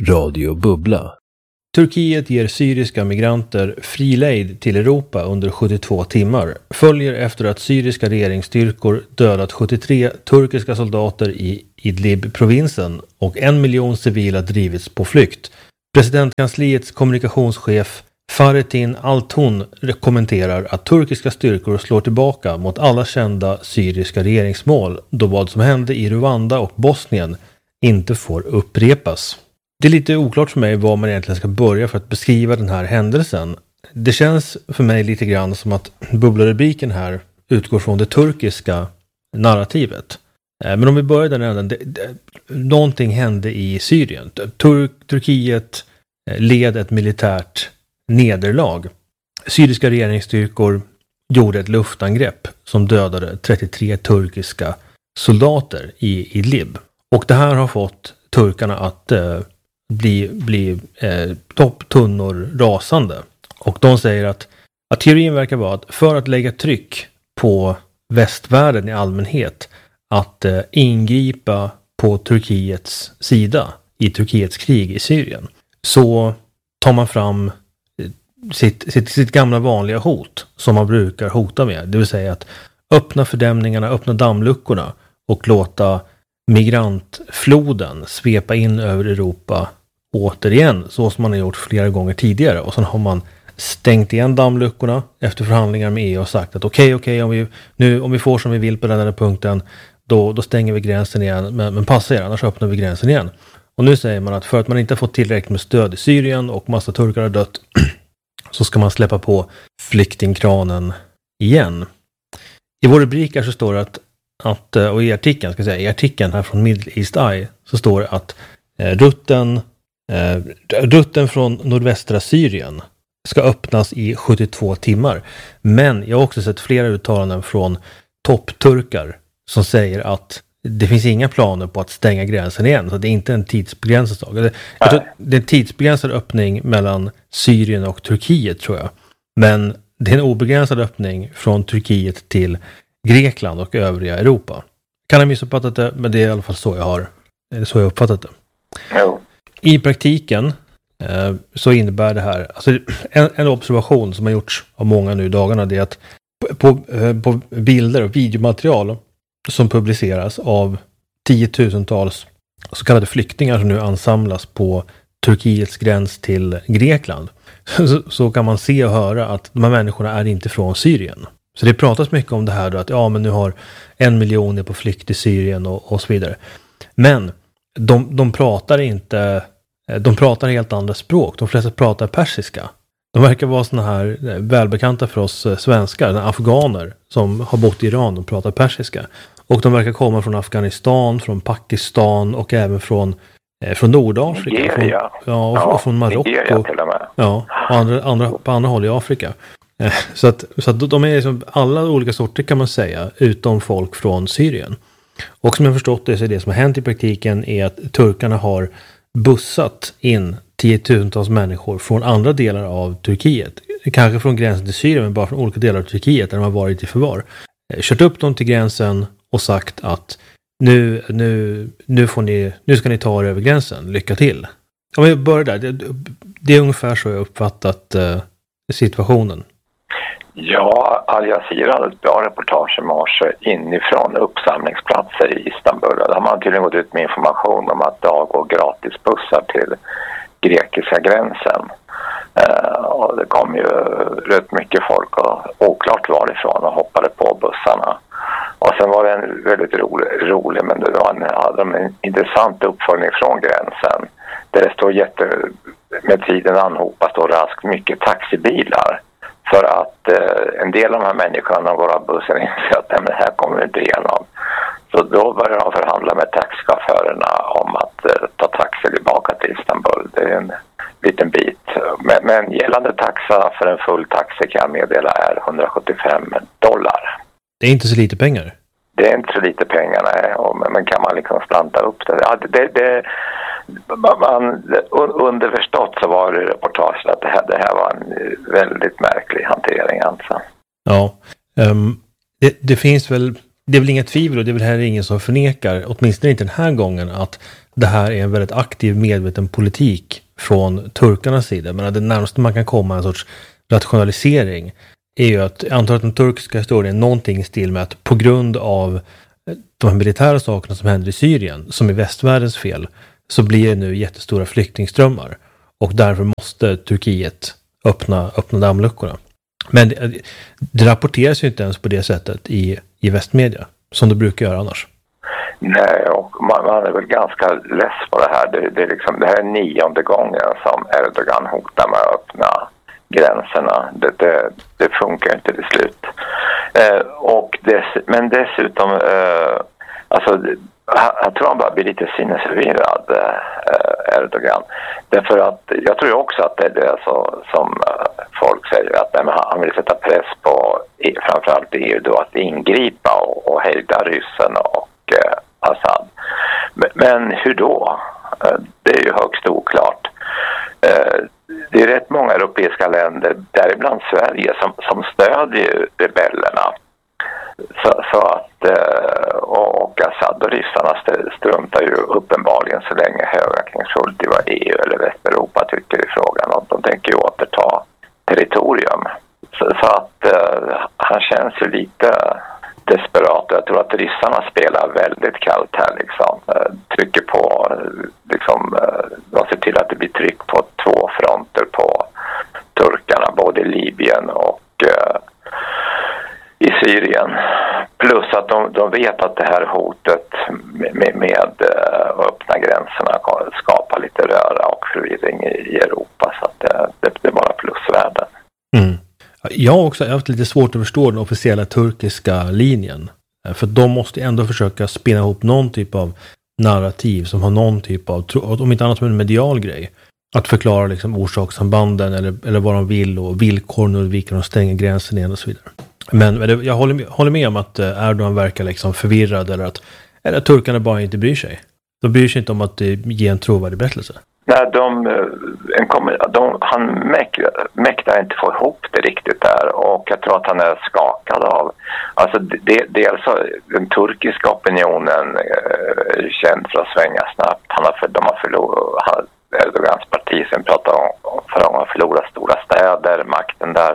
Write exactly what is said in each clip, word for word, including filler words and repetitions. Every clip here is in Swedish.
Radio Bubbla. Turkiet ger syriska migranter fri lejd till Europa under sjuttiotvå timmar. Följer efter att syriska regeringsstyrkor dödat sjuttiotre turkiska soldater i Idlib-provinsen och en miljon civila drivits på flykt. Presidentkansliets kommunikationschef Fahrettin Altun kommenterar att turkiska styrkor slår tillbaka mot alla kända syriska regeringsmål, då vad som hände i Rwanda och Bosnien inte får upprepas. Det är lite oklart för mig var man egentligen ska börja för att beskriva den här händelsen. Det känns för mig lite grann som att bubblarubriken här utgår från det turkiska narrativet. Men om vi börjar den änden, det, det, någonting hände i Syrien. Tur, Turkiet led ett militärt nederlag. Syriska regeringsstyrkor gjorde ett luftangrepp som dödade trettiotre turkiska soldater i Idlib. Och det här har fått turkarna att eh, bli, bli eh, topptunnor rasande. Och de säger att, att teorin verkar vara att för att lägga tryck på västvärlden i allmänhet att eh, ingripa på Turkiets sida i Turkiets krig i Syrien, så tar man fram sitt, sitt, sitt gamla vanliga hot som man brukar hota med. Det vill säga att öppna fördämningarna, öppna dammluckorna och låta migrantfloden svepa in över Europa återigen, så som man har gjort flera gånger tidigare. Och sen har man stängt igen dammluckorna efter förhandlingar med E U och sagt att okej, okay, okej, okay, om, vi, nu, om vi får som vi vill på den här punkten, då, då stänger vi gränsen igen. Men, men passa er, annars öppnar vi gränsen igen. Och nu säger man att för att man inte har fått tillräckligt med stöd i Syrien och massa turkar har dött, så ska man släppa på flyktingkranen igen. I vår rubrik här så står det att, att och i artikeln, ska jag säga, i artikeln här från Middle East Eye så står det att eh, rutten, eh, rutten från nordvästra Syrien ska öppnas i sjuttiotvå timmar. Men jag har också sett flera uttalanden från toppturkar som säger att det finns inga planer på att stänga gränsen igen. Så det är inte en tidsbegränsad sak. Det, jag tror, det är en tidsbegränsad öppning mellan Syrien och Turkiet, tror jag. Men det är en obegränsad öppning från Turkiet till Grekland och övriga Europa. Kan jag missuppfattat det, men det är i alla fall så jag har så jag uppfattat det. Jo. I praktiken eh, så innebär det här, alltså en, en observation som har gjorts av många nu i dagarna, det är att på, eh, på bilder och videomaterial som publiceras av tiotusentals så kallade flyktingar som nu ansamlas på Turkiets gräns till Grekland, så, så kan man se och höra att de här människorna är inte från Syrien. Så det pratas mycket om det här då, att ja, men nu har en miljon på flykt i Syrien och, och så vidare. Men de, de pratar inte, de pratar helt andra språk. De flesta pratar persiska. De verkar vara såna här välbekanta för oss svenskar, afghaner som har bott i Iran och pratar persiska. Och de verkar komma från Afghanistan, från Pakistan och även från, eh, från Nordafrika. Nigeria. Från, ja, och, ja, och från Marocko. Nigeria till och med. Ja, och andra, andra, på andra håll i Afrika. Eh, så att, så att de är liksom alla olika sorter, kan man säga, utom folk från Syrien. Och som jag förstått det, så är det som har hänt i praktiken är att turkarna har bussat in tiotusentals människor från andra delar av Turkiet. Kanske från gränsen till Syrien, men bara från olika delar av Turkiet där de har varit i förvar. Kört upp dem till gränsen och sagt att nu, nu, nu, får ni, nu ska ni ta er över gränsen. Lycka till. Om vi börjar där. Det, det är ungefär så jag uppfattat eh, situationen. Ja, Al Jazeera hade ett bra reportage i morse inifrån uppsamlingsplatser i Istanbul. Där har man tydligen gått ut med information om att det går gratis bussar till grekiska gränsen. Uh, och det kom ju rätt mycket folk och oklart varifrån och hoppade på bussarna. Och sen var det en väldigt rolig, rolig men det var en, hade en intressant uppföljning från gränsen. Där det står jätte, med tiden anhopas då raskt mycket taxibilar. För att eh, en del av de här människorna går av bussen och inser att nej, men här kommer vi inte igenom. Så då börjar de förhandla med taxichaufförerna om att eh, ta taxi tillbaka till Istanbul. Det är en liten bit. Men, men gällande taxa för en full taxi kan jag meddela är hundrasjuttiofem dollar. Det är inte så lite pengar. Det är inte så lite pengar, nej. Och, men, men kan man liksom slanta upp det? Ja, det, det man, underförstått så var det reportaget att det här, det här var en väldigt märklig hantering alltså. Ja, um, det, det finns väl, det är väl inget tvivel och det är väl här ingen som förnekar, åtminstone inte den här gången, att det här är en väldigt aktiv medveten politik från turkarnas sida. Men det närmaste man kan komma en sorts rationalisering är ju att jag antar att den turkiska historien är någonting i stil med att på grund av de här militära sakerna som händer i Syrien, som är västvärldens fel, så blir det nu jättestora flyktingströmmar. Och därför måste Turkiet öppna, öppna dammluckorna. Men det, det rapporteras ju inte ens på det sättet i, i västmedia, som det brukar göra annars. Nej, och man, man är väl ganska less på det här. Det, det, är liksom, det här är nionde gången som Erdogan hotar med att öppna gränserna. Det, det, det funkar inte till slut. Eh, och dess, men dessutom, eh, alltså, jag tror han bara blir lite sinnesförvirrad, eh, Erdogan. Därför att jag tror också att det är det så, som eh, folk säger, att nej, men han vill sätta press på framförallt E U då att ingripa och, och hejda ryssen och eh, Assad. Men, men hur då? Eh, det är ju högst oklart. Eh, det är rätt många europeiska länder, däribland Sverige, som, som stödjer rebellerna. Så, så att eh, och Assad och ryssarna struntar ju uppenbarligen så länge högaktningsfullt i vad E U eller Västeuropa tycker i frågan, och de tänker ju återta territorium. Så, så att eh, han känns ju lite desperat. Jag tror att ryssarna spelar väldigt kallt här liksom. Trycker på, liksom, de ser till att det blir tryck på två fronter på turkarna, både i Libyen och eh, i Syrien. Plus att de, de vet att det här hotet med, med, med öppna gränserna skapar lite röra och förvirring i, i Europa. Så att det, det, det är bara plusvärden. Mm. Jag har också haft lite svårt att förstå den officiella turkiska linjen. För de måste ändå försöka spinna ihop någon typ av narrativ som har någon typ av, om inte annat som en medial grej, att förklara liksom orsakssambanden eller, eller vad de vill och villkoren och vilka de stänger gränsen igen och så vidare. Men jag håller med, håller med om att Erdogan verkar liksom förvirrad, eller att, eller att turkarna bara inte bryr sig. De bryr sig inte om att ge en trovärdig berättelse. Nej, de, en, de, han mäktar, mäktar inte få ihop det riktigt där, och jag tror att han är skakad av, alltså det, dels den turkiska opinionen är känd för att svänga snabbt. Han har, de har förlorat, han, Erdogans parti sen pratar om för att de har förlorat stora städer, makten där,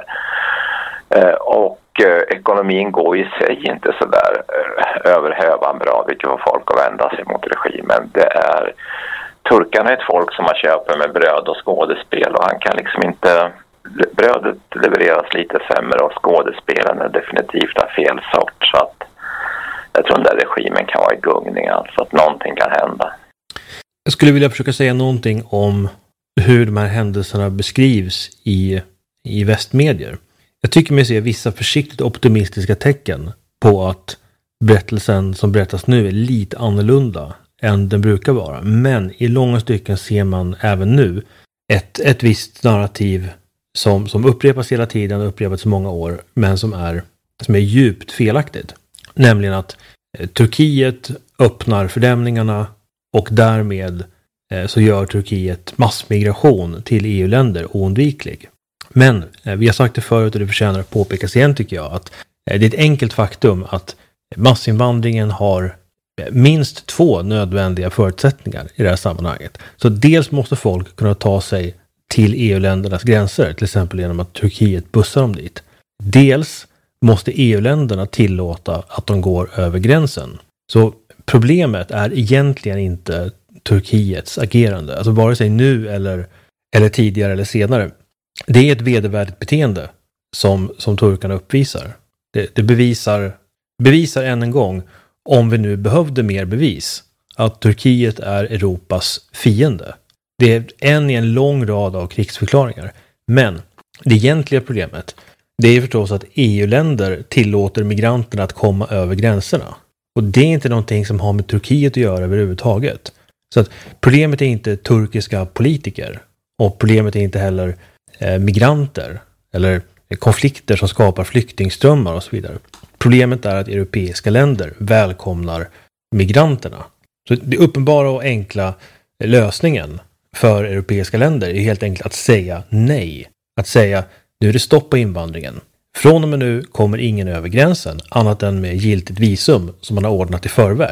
och ekonomin går i sig inte så där över hövan bra, vilket får folk att vända sig mot regimen. Det är turkarna är ett folk som man köper med bröd och skådespel, och han kan liksom inte, brödet levereras lite sämre och skådespelen är definitivt av fel sort, så att jag tror den där regimen kan vara i gungning, alltså att någonting kan hända. Jag skulle vilja försöka säga någonting om hur de här händelserna beskrivs i, i västmedier. Jag tycker mig se vissa försiktigt optimistiska tecken på att berättelsen som berättas nu är lite annorlunda än den brukar vara. Men i långa stycken ser man även nu ett, ett visst narrativ som, som upprepas hela tiden och upprepats i många år, men som är, som är djupt felaktigt. Nämligen att eh, Turkiet öppnar fördämningarna och därmed eh, så gör Turkiet massmigration till E U-länder oundviklig. Men eh, vi har sagt det förut och det förtjänar att påpekas igen, tycker jag, att eh, det är ett enkelt faktum att massinvandringen har minst två nödvändiga förutsättningar i det här sammanhanget. Så dels måste folk kunna ta sig till E U-ländernas gränser, till exempel genom att Turkiet bussar dem dit. Dels måste E U-länderna tillåta att de går över gränsen. Så problemet är egentligen inte Turkiets agerande, alltså vare sig nu eller, eller tidigare eller senare. Det är ett vedervärdigt beteende som, som turkarna uppvisar. Det, det bevisar, bevisar än en gång, om vi nu behövde mer bevis, att Turkiet är Europas fiende. Det är en i en lång rad av krigsförklaringar. Men det egentliga problemet, det är förstås att E U-länder tillåter migranterna att komma över gränserna. Och det är inte någonting som har med Turkiet att göra överhuvudtaget. Så att problemet är inte turkiska politiker. Och problemet är inte heller eh, migranter eller konflikter som skapar flyktingströmmar och så vidare. Problemet är att europeiska länder välkomnar migranterna. Så det uppenbara och enkla lösningen för europeiska länder är helt enkelt att säga nej. Att säga, nu är det stopp på invandringen. Från och med nu kommer ingen över gränsen annat än med giltigt visum som man har ordnat i förväg.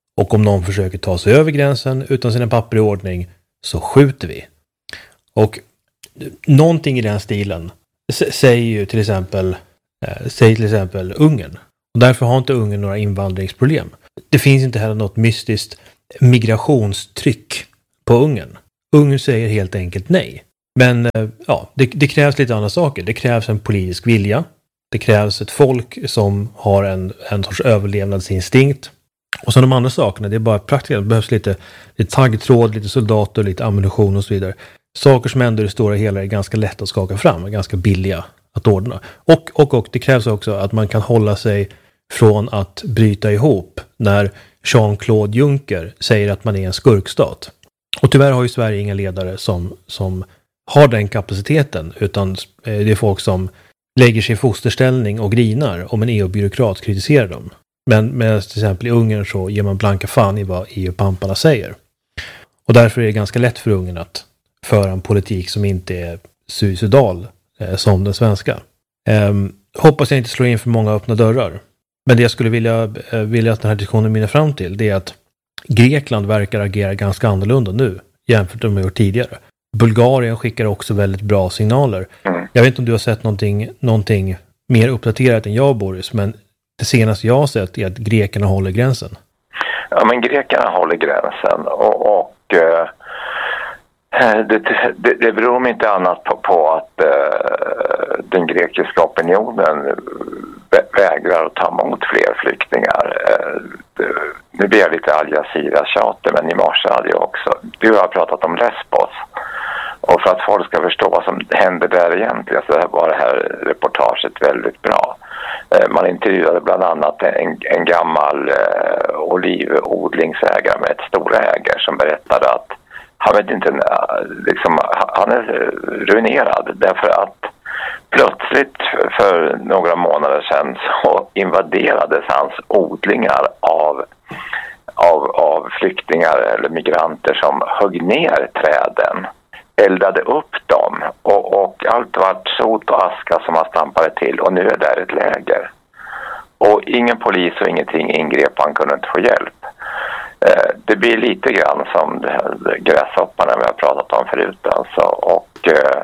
Och om någon försöker ta sig över gränsen utan sina papper i ordning så skjuter vi. Och någonting i den stilen säger ju till exempel, eh, säger till exempel Ungern. Och därför har inte Ungern några invandringsproblem. Det finns inte heller något mystiskt migrationstryck på Ungern. Ungern säger helt enkelt nej. Men eh, ja, det, det krävs lite andra saker. Det krävs en politisk vilja. Det krävs ett folk som har en, en sorts överlevnadsinstinkt. Och så de andra sakerna, det är bara praktiskt. Det behövs lite, lite taggtråd, lite soldater, lite ammunition och så vidare. Saker som ändå i det stora hela är ganska lätt att skaka fram och ganska billiga att ordna. Och, och, och det krävs också att man kan hålla sig från att bryta ihop när Jean-Claude Juncker säger att man är en skurkstat. Och tyvärr har ju Sverige inga ledare som, som har den kapaciteten, utan det är folk som lägger sig i fosterställning och grinar om en E U-byråkrat kritiserar dem. Men med till exempel i Ungern så ger man blanka fan i vad E U-pamparna säger. Och därför är det ganska lätt för Ungern att föra en politik som inte är suicidal eh, som den svenska. Eh, hoppas jag inte slår in för många öppna dörrar. Men det jag skulle vilja, eh, vilja att den här diskussionen minner fram till, det är att Grekland verkar agera ganska annorlunda nu jämfört med vad de gjort tidigare. Bulgarien skickar också väldigt bra signaler. Mm. Jag vet inte om du har sett någonting, någonting mer uppdaterat än jag, Boris, men det senaste jag har sett är att grekerna håller gränsen. Ja, men grekerna håller gränsen och, och eh, det, det, det beror inte annat på, på att eh, den grekiska opinionen vägrar att ta emot fler flyktingar. Eh, det, nu blir jag lite Al Jazeera-tjater, men i morse hade jag också, du har pratat om Lesbos. Och för att folk ska förstå vad som händer där egentligen så var det här reportaget väldigt bra. Man intervjuade bland annat en, en gammal eh, olivodlingsägare med ett storäger som berättade att han vet inte, liksom, han är ruinerad därför att plötsligt för några månader sedan så invaderades hans odlingar av, av, av flyktingar eller migranter som högg ner träden, eldade upp dem och, och allt vart sot och aska som han stampade till och nu är där ett läger. Och ingen polis och ingenting ingrep, han kunde inte få hjälp. Eh, det blir lite grann som gräshopparna vi har pratat om förut alltså. Och eh,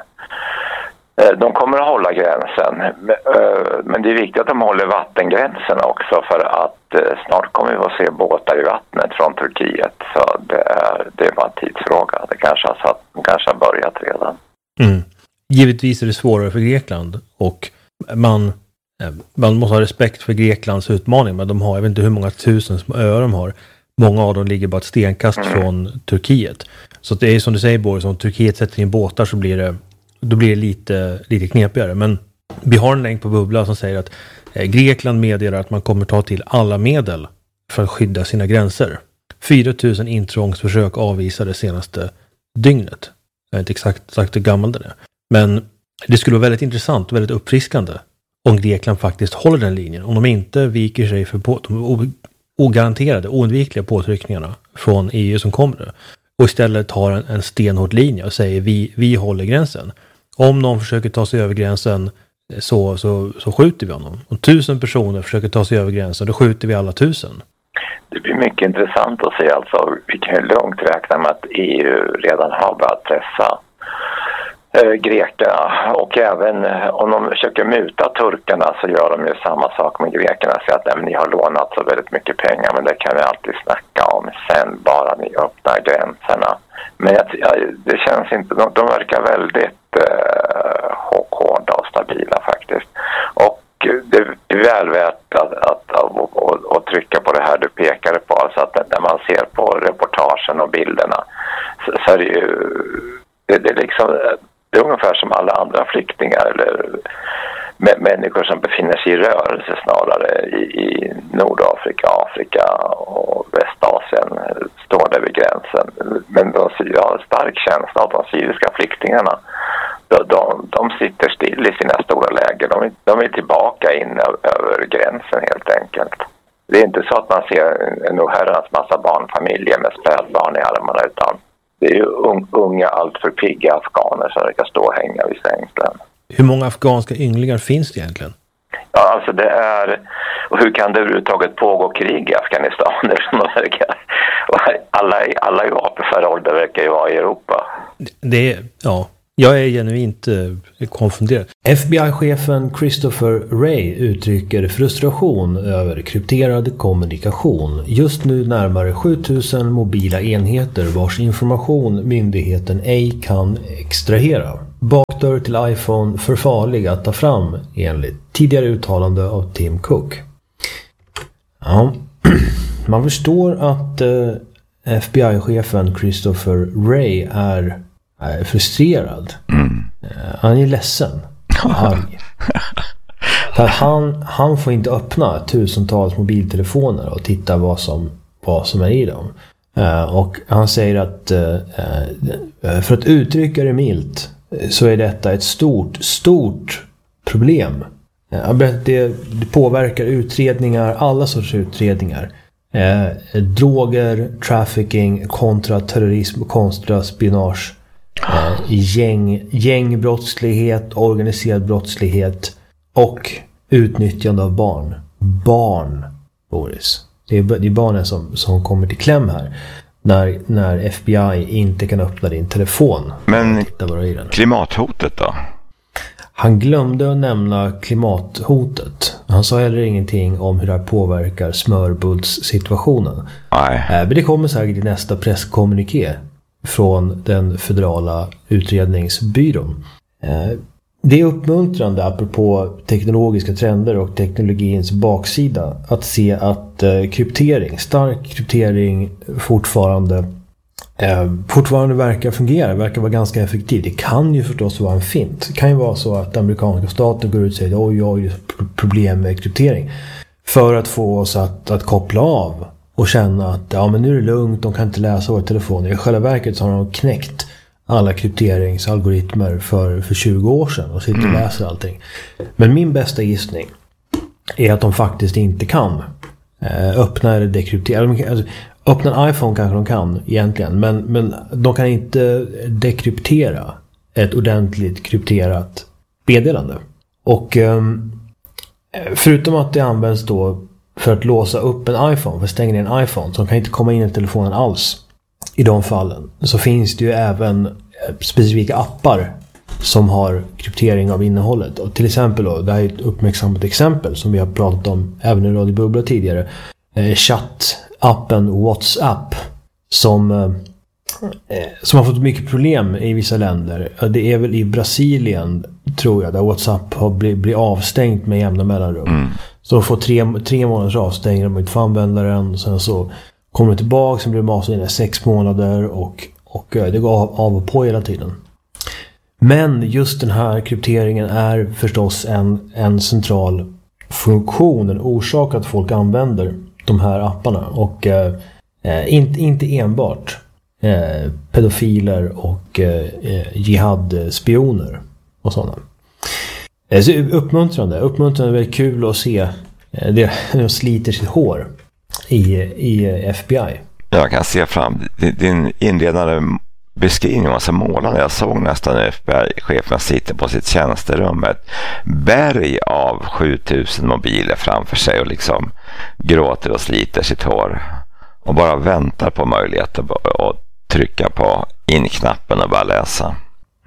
de kommer att hålla gränsen. Men det är viktigt att de håller vattengränsen också för att snart kommer vi att se båtar i vattnet från Turkiet. Så det är, det är bara en tidsfråga. Det kanske har, satt, kanske har börjat redan. Mm. Givetvis är det svårare för Grekland och man, man måste ha respekt för Greklands utmaning, men de har, jag vet inte hur många tusen små öar de har. Många av dem ligger bara ett stenkast mm. från Turkiet. Så det är som du säger, Boris, om Turkiet sätter in båtar så blir det då blir det lite, lite knepigare. Men vi har en länk på Bubbla som säger att eh, Grekland meddelar att man kommer ta till alla medel för att skydda sina gränser. fyra tusen intrångsförsök avvisade senaste dygnet. Jag vet inte exakt, exakt hur gammal det är. Men det skulle vara väldigt intressant och väldigt uppfriskande om Grekland faktiskt håller den linjen. Om de inte viker sig för på, de ogaranterade, oundvikliga påtryckningarna från E U som kommer. Och istället har en, en stenhård linje och säger vi, vi håller gränsen. Om någon försöker ta sig över gränsen så, så, så skjuter vi honom. Om tusen personer försöker ta sig över gränsen, då skjuter vi alla tusen. Det blir mycket intressant att se alltså. Vi kan ju långt räkna med att E U redan har börjat pressa eh, grekerna. Och även eh, om de försöker muta turkarna så gör de ju samma sak med grekerna. Så att nej, ni har lånat så väldigt mycket pengar, men det kan vi alltid snacka om sen bara ni öppnar gränserna. Men jag, jag, det känns inte, de, de verkar väldigt eh, hårda och stabila faktiskt. Och det är väl värt att, att, att, att, att trycka på det här du pekade på. Alltså att när man ser på reportagen och bilderna så, så är det ju det, det är liksom, det är ungefär som alla andra flyktingar eller med, människor som befinner sig i rörelse snarare i, i Nordafrika, Afrika och Västasien står där vid gränsen. Men de, jag har en stark känsla av de syriska flyktingarna. De, de, de sitter still i sina stora läger. De, de är tillbaka in över, över gränsen helt enkelt. Det är inte så att man ser en oherrans massa barnfamiljer med spädbarn i armarna, utan det är ju un, unga, allt för pigga afghaner som ska stå och hänga vid stängslen. Hur många afghanska ynglingar finns det egentligen? Ja, alltså det är Och hur kan det överhuvudtaget pågå krig i Afghanistan? Och alla, alla i vapenför ålder verkar ju vara i Europa. Det är, ja, jag är genuint eh, konfunderad. F B I-chefen Christopher Wray uttrycker frustration över krypterad kommunikation. Just nu närmare sjutusen mobila enheter vars information myndigheten ej kan extrahera. Bakdörr till iPhone för farlig att ta fram enligt tidigare uttalande av Tim Cook. Ja, man förstår att eh, F B I-chefen Christopher Wray är, är frustrerad. Mm. Eh, han är ledsen. Arg. För han, han får inte öppna tusentals mobiltelefoner och titta vad som, vad som är i dem. Eh, och han säger att eh, för att uttrycka det milt så är detta ett stort, stort problem. Det, det påverkar utredningar, alla sorts utredningar. Eh, droger, trafficking, kontra terrorism, kontra spionage. Eh, gäng, gängbrottslighet, organiserad brottslighet och utnyttjande av barn. Barn, Boris. Det är, det är barnen som, som kommer till kläm här. När, när F B I inte kan öppna din telefon. Men klimathotet då? Han glömde att nämna klimathotet. Han sa heller ingenting om hur det påverkar smörbultssituationen. Nej. Men det kommer säkert i nästa presskommuniké från den federala utredningsbyrån. Det är uppmuntrande apropå teknologiska trender och teknologins baksida att se att kryptering, stark kryptering fortfarande Eh, fortfarande verkar fungera, verkar vara ganska effektiv. Det kan ju förstås vara en fint. Det kan ju vara så att amerikanska staten går ut och säger oj, oj, problem med kryptering. För att få oss att, att koppla av och känna att ja, men nu är det lugnt, de kan inte läsa våra telefoner. I själva verket så har de knäckt alla krypteringsalgoritmer för, för tjugo år sedan och sitter och läser allting. Men min bästa gissning är att de faktiskt inte kan eh, öppna eller dekryptera. Alltså, öppna en iPhone kanske de kan egentligen, men, men de kan inte dekryptera ett ordentligt krypterat meddelande. Och um, förutom att det används då för att låsa upp en iPhone, för att stänga ner en iPhone, så de kan inte komma in i telefonen alls i de fallen, så finns det ju även specifika appar som har kryptering av innehållet. Och till exempel då, det här är ett uppmärksammat exempel som vi har pratat om även i Radio Bubbla tidigare, eh, chatt appen WhatsApp som, eh, som har fått mycket problem i vissa länder. Det är väl i Brasilien, tror jag, där WhatsApp har blivit bli avstängt med jämna mellanrum. Mm. Så de får tre, tre månaders avstängning, de inte får använda den, och sen så kommer det tillbaka, sen blir det masat i sex månader och, och det går av, av och på hela tiden. Men just den här krypteringen är förstås en, en central funktion, en orsak att folk använder de här apparna, och eh, inte, inte enbart eh, pedofiler och eh, jihad-spioner och sådana. Eh, så uppmuntrande, uppmuntrande, väldigt kul att se eh, det, de sliter sitt hår i, i F B I. Jag kan se fram din inledande beskrivning var så målande. Jag såg nästan F B I-chefen sitta på sitt tjänsterum med ett berg av sjutusen mobiler framför sig och liksom gråter och sliter sitt hår och bara väntar på möjlighet att trycka på in-knappen och bara läsa.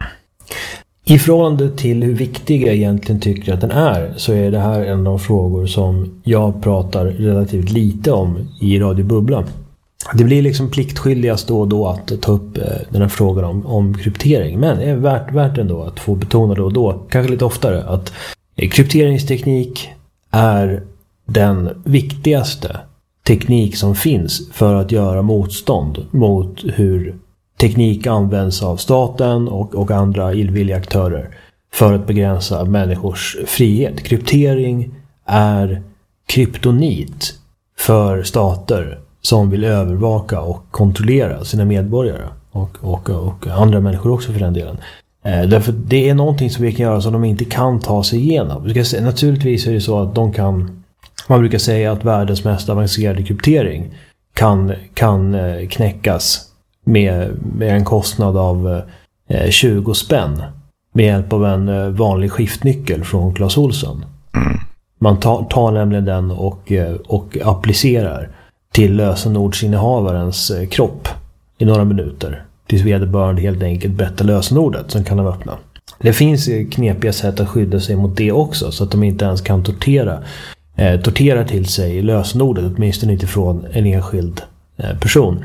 I förhållande till hur viktig jag egentligen tycker att den är, så är det här en av de frågor som jag pratar relativt lite om i Radio Bubbla. Det blir liksom pliktskyldigast då och då att ta upp den här frågan om, om kryptering. Men det är värt, värt ändå att få betona då och då, kanske lite oftare, att krypteringsteknik är den viktigaste teknik som finns för att göra motstånd mot hur teknik används av staten och, och andra illvilliga aktörer för att begränsa människors frihet. Kryptering är kryptonit för stater som vill övervaka och kontrollera sina medborgare och, och, och andra människor också för den delen. Eh, därför det är någonting som vi kan göra som de inte kan ta sig igenom. Vi ska se, naturligtvis är det så att de kan, man brukar säga att världens mest avancerade kryptering kan, kan eh, knäckas med, med en kostnad av eh, tjugo spänn med hjälp av en eh, vanlig skiftnyckel från Clas Ohlson. Mm. Man tar, tar nämligen den och, och applicerar till lösenordsinnehavarens kropp i några minuter. Tills vederbörande helt enkelt berättar lösenordet, som kan de öppna. Det finns knepiga sätt att skydda sig mot det också, så att de inte ens kan tortera, eh, tortera till sig lösenordet, åtminstone inte från en enskild eh, person.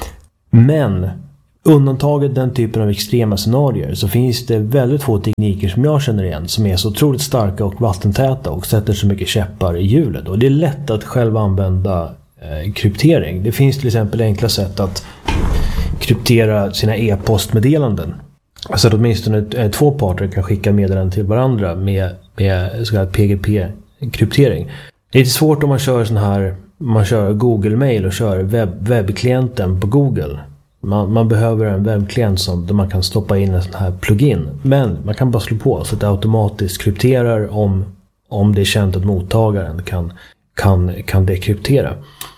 Men undantaget den typen av extrema scenarier, så finns det väldigt få tekniker som jag känner igen som är så otroligt starka och vattentäta och sätter så mycket käppar i hjulet. Och det är lätt att själv använda eh, kryptering. Det finns till exempel enkla sätt att kryptera sina e-postmeddelanden. Så att åtminstone två parter kan skicka meddelanden till varandra med, med så kallad P G P-kryptering. Det är lite svårt om man kör sån här, man kör Google Mail och kör webb, webbklienten på Google. Man, man behöver en webbklient som, där man kan stoppa in en sån här plugin. Men man kan bara slå på så att det automatiskt krypterar om, om det är känt att mottagaren kan, kan, kan dekryptera.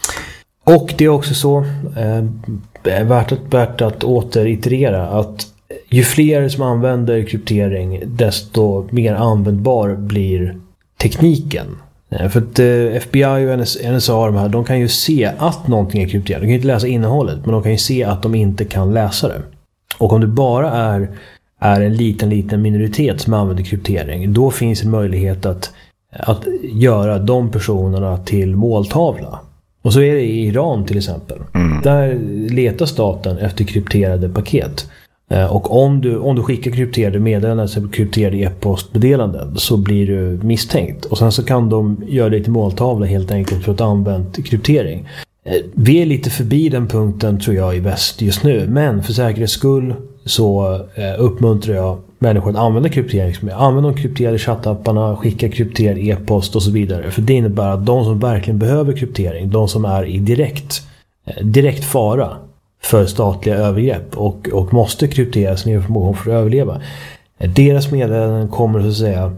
Och det är också så eh, värt, att, värt att återiterera att ju fler som använder kryptering, desto mer användbar blir tekniken. För att F B I och N S A, de här, de kan ju se att någonting är krypterat. De kan ju inte läsa innehållet, men de kan ju se att de inte kan läsa det. Och om det bara är, är en liten, liten minoritet som använder kryptering, då finns en möjlighet att, att göra de personerna till måltavla. Och så är det i Iran till exempel. Mm. Där letar staten efter krypterade paket. Och om du, om du skickar krypterade meddelanden, så krypterade e-postmeddelanden, så blir du misstänkt. Och sen så kan de göra det till måltavla helt enkelt för att använda kryptering. Vi är lite förbi den punkten tror jag i väst just nu. Men för säkerhets skull så uppmuntrar jag människor att använda kryptering. Använda de krypterade chattapparna, skicka krypterad e-post och så vidare. För det innebär att de som verkligen behöver kryptering, de som är i direkt, direkt fara för statliga övergrepp och, och måste kryptera sin information för att överleva. Deras meddelanden kommer så att säga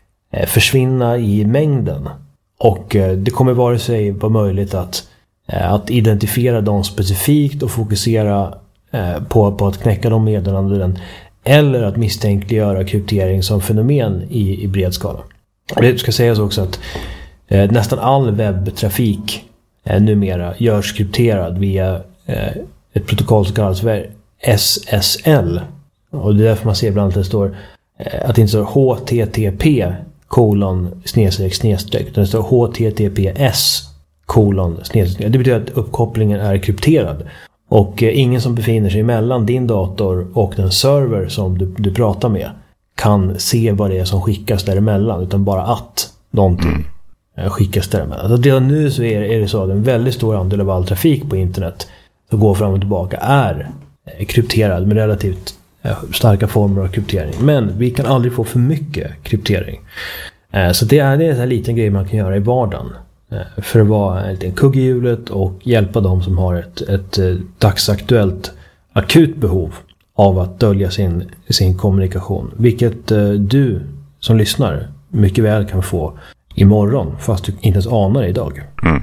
försvinna i mängden. Och det kommer vare sig vara möjligt att, att identifiera dem specifikt och fokusera på, på att knäcka de meddelanden, eller att misstänkliggöra kryptering som fenomen i, i bred skala. Det ska sägas också att eh, nästan all webbtrafik eh, numera görs krypterad via eh, ett protokoll som kallas för S S L. Och det är därför man ser bland annat att det står eh, att det inte står H T T P kolon snedstreck snedstreck, utan det står H T T P S kolon snedstreck. Det betyder att uppkopplingen är krypterad. Och eh, ingen som befinner sig mellan din dator och den server som du, du pratar med kan se vad det är som skickas däremellan, utan bara att någonting eh, skickas däremellan. Alltså redan nu så är, är det så att en väldigt stor andel av all trafik på internet som går fram och tillbaka är eh, krypterad med relativt eh, starka former av kryptering. Men vi kan aldrig få för mycket kryptering. Eh, så det är, det är en sån liten grej man kan göra i vardagen. För att vara en kugg i hjulet och hjälpa dem som har ett, ett dagsaktuellt akut behov av att dölja sin, sin kommunikation. Vilket du som lyssnar mycket väl kan få imorgon, fast du inte ens anar det idag. Mm.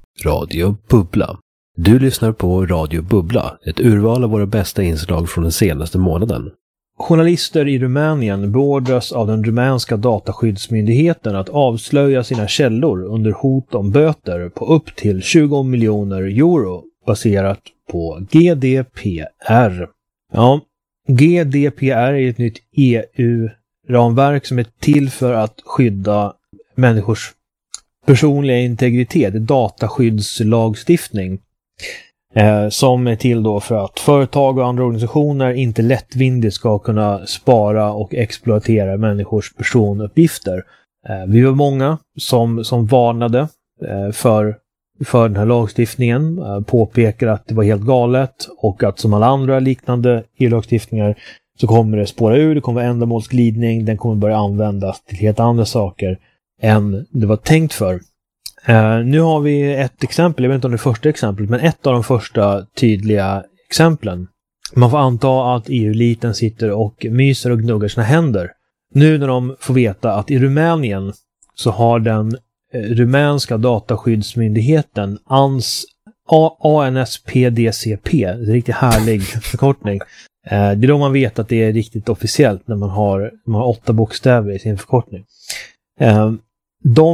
Radio Bubbla. Du lyssnar på Radio Bubbla, ett urval av våra bästa inslag från den senaste månaden. Journalister i Rumänien beordras av den rumänska dataskyddsmyndigheten att avslöja sina källor under hot om böter på upp till tjugo miljoner euro baserat på G D P R. Ja, G D P R är ett nytt E U-ramverk som är till för att skydda människors personliga integritet, dataskyddslagstiftning. Eh, som är till då för att företag och andra organisationer inte lättvindigt ska kunna spara och exploatera människors personuppgifter. Eh, vi var många som, som varnade eh, för, för den här lagstiftningen, eh, påpekar att det var helt galet och att som alla andra liknande E U-lagstiftningar så kommer det spåra ur, det kommer vara ändamålsglidning, den kommer börja användas till helt andra saker än det var tänkt för. Uh, nu har vi ett exempel, jag vet inte om det är första exemplet, men ett av de första tydliga exemplen. Man får anta att E U-eliten sitter och myser och gnuggar sina händer. Nu när de får veta att i Rumänien så har den eh, rumänska dataskyddsmyndigheten A N S P D C P, en riktigt härlig förkortning. Uh, det är då man vet att det är riktigt officiellt när man har, man har åtta bokstäver i sin förkortning. Uh, de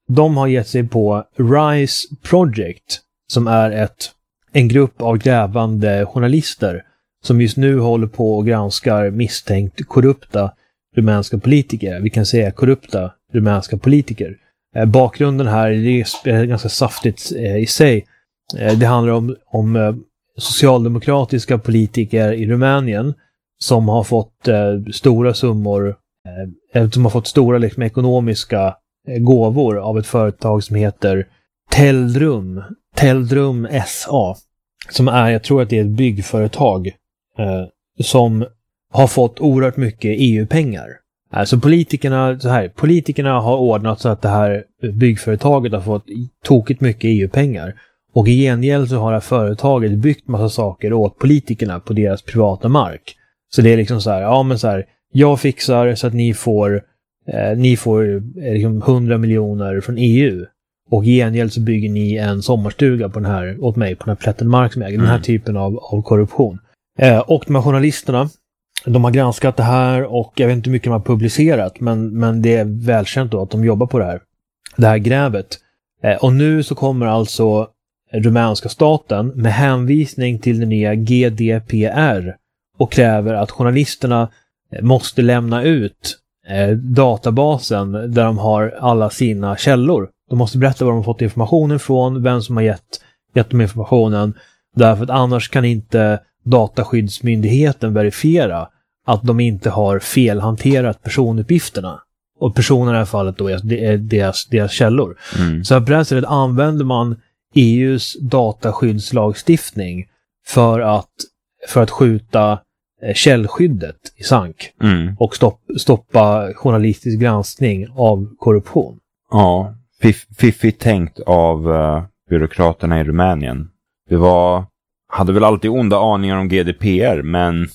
de har gett sig på Rise Project, som är ett, en grupp av grävande journalister som just nu håller på och granskar misstänkt korrupta rumänska politiker. Vi kan säga korrupta rumänska politiker. Eh, bakgrunden här är ganska saftigt eh, i sig. Eh, det handlar om, om eh, socialdemokratiska politiker i Rumänien som har fått eh, stora summor, eh, som har fått stora liksom, ekonomiska eh, gåvor av ett företag som heter Teldrum, Teldrum S A, som är, jag tror att det är ett byggföretag eh, som har fått oerhört mycket E U-pengar. Alltså politikerna, så här, politikerna har ordnat så att det här byggföretaget har fått tokigt mycket E U-pengar. Och i gengäld så har det här företaget byggt massa saker åt politikerna på deras privata mark. Så det är liksom så här, ja men så här, jag fixar så att ni får eh, ni får eh, liksom hundra miljoner från E U. Och i gengäld så bygger ni en sommarstuga på den här, åt mig på den här plätten mark som äger. Mm. Den här typen av, av korruption. Eh, och de här journalisterna, de har granskat det här och jag vet inte hur mycket de har publicerat, men, men det är välkänt då att de jobbar på det här, det här grävet. Eh, och nu så kommer alltså rumänska staten med hänvisning till den nya G D P R och kräver att journalisterna måste lämna ut eh, databasen där de har alla sina källor. De måste berätta var de har fått informationen från, vem som har gett, gett dem informationen, därför att annars kan inte Dataskyddsmyndigheten verifiera att de inte har felhanterat personuppgifterna. Och personerna i det här fallet då är deras, deras källor. Mm. Så här på det här sättet använder man E U:s dataskyddslagstiftning för att, för att skjuta källskyddet i sank. Mm. Och stopp, stoppa journalistisk granskning av korruption. Ja, fiff, fiffigt tänkt av uh, byråkraterna i Rumänien. Det var, hade väl alltid onda aningar om G D P R, men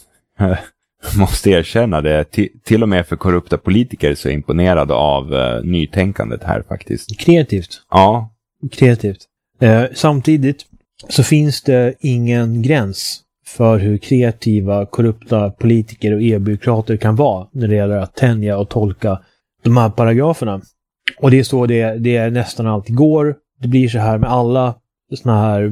måste erkänna det. T- till och med för korrupta politiker så är imponerade av uh, nytänkandet här faktiskt. Kreativt. Ja. Kreativt. Eh, samtidigt så finns det ingen gräns för hur kreativa, korrupta politiker och E U-byråkrater kan vara när det gäller att tänja och tolka de här paragraferna. Och det är så det, det är nästan alltid går. Det blir så här med alla såna här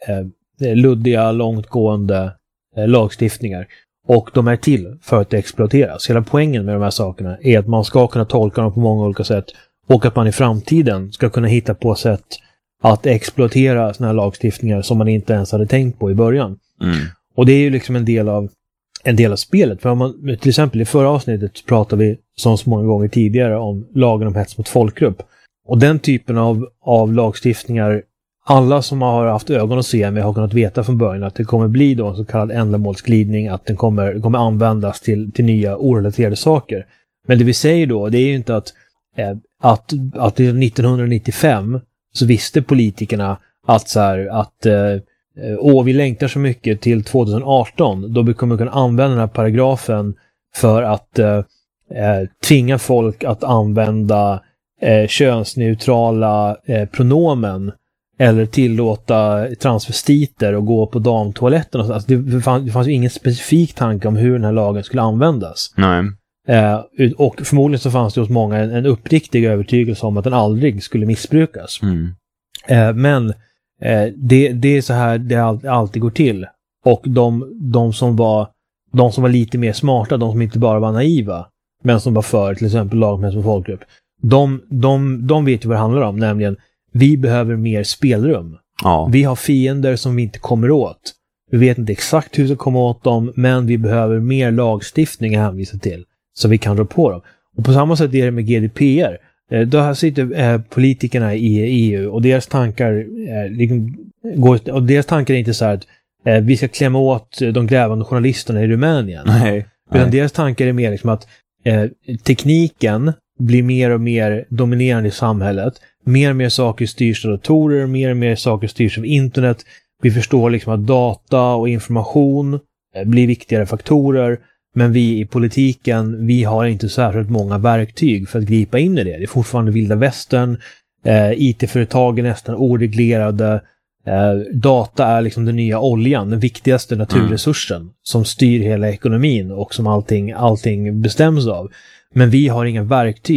eh, luddiga, långtgående eh, lagstiftningar. Och de är till för att exploateras. Hela poängen med de här sakerna är att man ska kunna tolka dem på många olika sätt och att man i framtiden ska kunna hitta på sätt att exploatera såna här lagstiftningar som man inte ens hade tänkt på i början. Mm. Och det är ju liksom en del av en del av spelet. För om man, till exempel i förra avsnittet pratade vi som så många gånger tidigare om lagen om hets mot folkgrupp. Och den typen av, av lagstiftningar, alla som har haft ögon att se med har kunnat veta från början att det kommer bli då en så kallad ändamålsglidning, att den kommer, kommer användas till, till nya orelaterade saker. Men det vi säger då, det är ju inte att, eh, att, att nittonhundranittiofem så visste politikerna att så här, att eh, åh, vi längtar så mycket till tjugoarton, då vi kommer kunna använda den här paragrafen för att eh, eh, tvinga folk att använda eh, könsneutrala eh, pronomen eller tillåta transvestiter och gå på damtoaletten. Och så. Alltså det, fanns, det fanns ju ingen specifik tanke om hur den här lagen skulle användas. Nej. Eh, och förmodligen så fanns det hos många en, en uppriktig övertygelse om att den aldrig skulle missbrukas. Mm. Eh, men eh, det, det är så här det all, alltid går till. Och de, de, som var, de som var lite mer smarta, de som inte bara var naiva, men som var för till exempel lagen som folkgrupp, de, de, de vet ju vad det handlar om, nämligen vi behöver mer spelrum. Ja. Vi har fiender som vi inte kommer åt. Vi vet inte exakt hur vi ska komma åt dem, men vi behöver mer lagstiftning att hänvisa till så vi kan rå på dem. Och på samma sätt är det med G D P R. Då här sitter eh, politikerna i E U och deras tankar eh, liksom, går, och deras tankar är inte så här att eh, vi ska klämma åt de grävande journalisterna i Rumänien. Nej. Utan deras tankar är mer liksom att eh, tekniken blir mer och mer dominerande i samhället. Mer och mer saker styrs av datorer, mer och mer saker styrs av internet. Vi förstår liksom att data och information eh, blir viktigare faktorer. Men vi i politiken, vi har inte särskilt många verktyg för att gripa in i det. Det är fortfarande vilda västern. Eh, I T-företag är nästan oreglerade. Eh, data är liksom den nya oljan, den viktigaste naturresursen mm. som styr hela ekonomin och som allting, allting bestäms av. Men vi har inga verktyg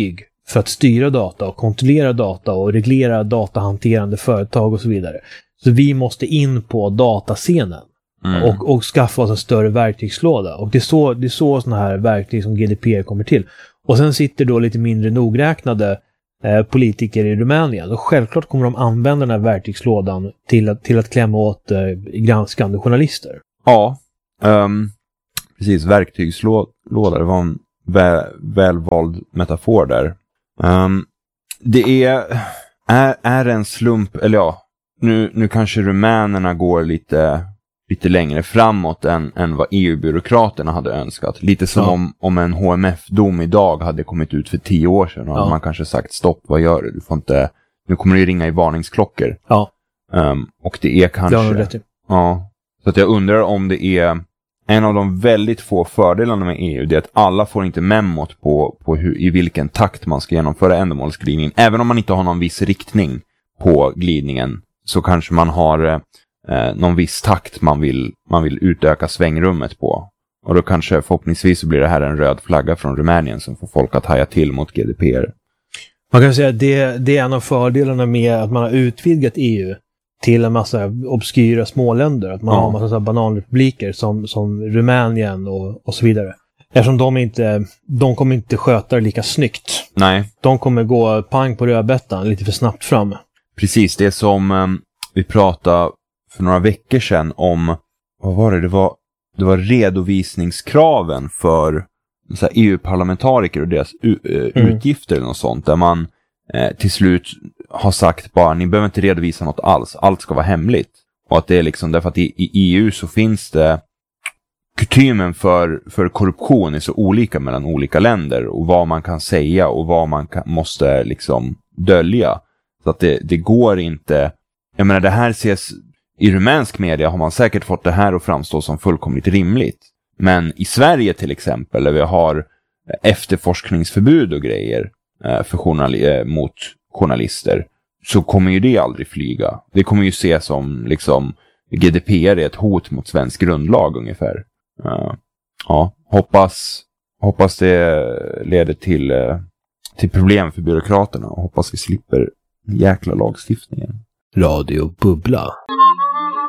för att styra data och kontrollera data och reglera datahanterande företag och så vidare. Så vi måste in på datascenen mm. och, och skaffa oss en större verktygslåda. Och det är så, det är så såna här verktyg som G D P R kommer till. Och sen sitter då lite mindre nogräknade eh, politiker i Rumänien. Och självklart kommer de använda den här verktygslådan till att, till att klämma åt eh, granskande journalister. Ja, um, precis. Verktygslåda, det var en väl, välvald metafor där. Um, det är, är, är en slump, eller ja, nu, nu kanske rumänerna går lite, lite längre framåt än, än vad E U-byråkraterna hade önskat. Lite som ja. om, om en H M F-dom idag hade kommit ut för tio år sedan. Och ja. man kanske sagt, stopp, vad gör du? Du får inte, nu kommer det ringa i varningsklockor. Ja. Um, och det är kanske... Ja, rätt. Ja. Så att jag undrar om det är en av de väldigt få fördelarna med E U, det är att alla får inte memot på, på hur, i vilken takt man ska genomföra ändamålsglidningen. Även om man inte har någon viss riktning på glidningen, så kanske man har eh, någon viss takt man vill, man vill utöka svängrummet på. Och då kanske förhoppningsvis så blir det här en röd flagga från Rumänien som får folk att haja till mot G D P R. Man kan säga att det, det är en av fördelarna med att man har utvidgat E U till en massa obskyra småländer. Att man ja. har en massa så här bananrepubliker som, som Rumänien och, och så vidare. Eftersom de inte, de kommer inte sköta det lika snyggt. Nej. De kommer gå pang på rödbetan lite för snabbt fram. Precis, det som um, vi pratade för några veckor sedan om, vad var det? Det var, det var redovisningskraven för så här, E U-parlamentariker och deras u- uh, mm. utgifter eller något sånt. Där man eh, till slut har sagt bara, ni behöver inte redovisa något alls. Allt ska vara hemligt. Och att det är liksom, därför att i, i E U så finns det kutymen för, för korruption är så olika mellan olika länder. Och vad man kan säga och vad man kan, måste liksom dölja. Så att det, det går inte, jag menar det här ses, i rumänsk media har man säkert fått det här att framstå som fullkomligt rimligt. Men i Sverige till exempel, där vi har efterforskningsförbud och grejer för journal- mot journalister, så kommer ju det aldrig flyga. Det kommer ju ses som liksom G D P R är ett hot mot svensk grundlag ungefär. Uh, ja, hoppas hoppas det leder till, uh, till problem för byråkraterna och hoppas vi slipper jäkla lagstiftningen. Radio Bubbla.